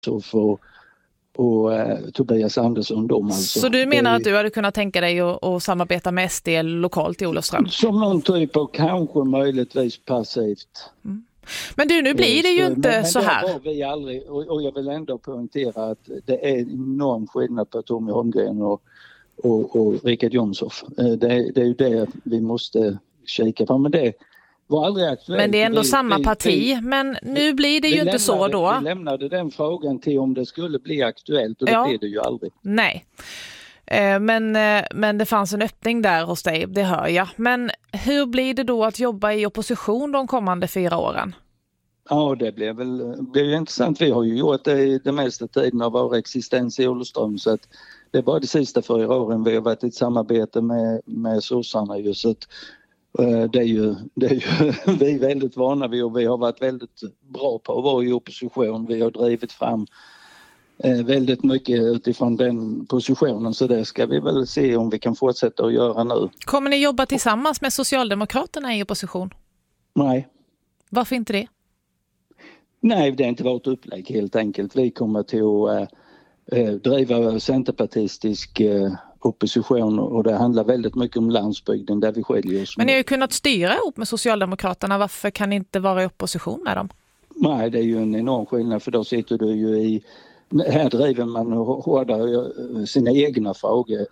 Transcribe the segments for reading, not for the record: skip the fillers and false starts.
och Tobias Andersson. Alltså. Så du menar att du hade kunnat tänka dig att samarbeta med SD lokalt i Olofström? Som någon typ av kanske möjligtvis passivt. Mm. Men du, nu blir det ju inte så här. Men vi aldrig, och jag vill ändå poängtera att det är enorm skillnad på Tommy Holmgren och Richard Jomshof. Det är ju det vi måste kika på. Men det var aldrig aktuellt. Men det är ändå samma parti. Men nu blir det ju inte så då. Vi lämnade den frågan till om det skulle bli aktuellt och det blir det ju aldrig. Nej. Men det fanns en öppning där hos dig, det hör jag. Men hur blir det då att jobba i opposition de kommande 4 åren? Ja, det blir ju intressant. Vi har ju gjort det i den mesta tiden av vår existens i Olofström, så att det är bara de sista 4 åren vi har varit i ett samarbete med sossarna ju, så att det är ju vi är väldigt vana vid, och vi har varit väldigt bra på att vara i opposition. Vi har drivit fram väldigt mycket utifrån den positionen, så det ska vi väl se om vi kan fortsätta att göra nu. Kommer ni jobba tillsammans med Socialdemokraterna i opposition? Nej. Varför inte det? Nej, det är inte vårt upplägg helt enkelt. Vi kommer till att driva centerpartistisk opposition, och det handlar väldigt mycket om landsbygden där vi skiljer oss. Men ni har ju kunnat styra ihop med Socialdemokraterna. Varför kan ni inte vara i opposition med dem? Nej, det är ju en enorm skillnad, för då sitter du ju här driver man hårdare sina egna frågor.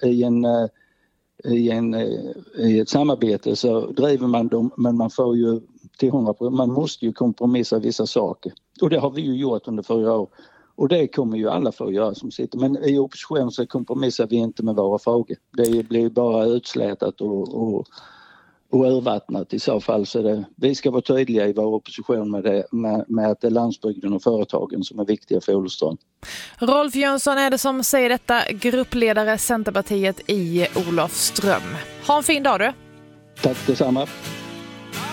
I ett samarbete så driver man dem, men man får ju till 100%, man måste ju kompromissa vissa saker. Och det har vi ju gjort under 4 år. Och det kommer ju alla få göra som sitter. Men i opposition så kompromissar vi inte med våra frågor. Det blir bara utslätat och urvattnat i så fall. Så vi ska vara tydliga i vår opposition med att det är landsbygden och företagen som är viktiga för Olofström. Rolf Jönsson är det som säger detta, gruppledare Centerpartiet i Olofström. Ha en fin dag du. Tack detsamma.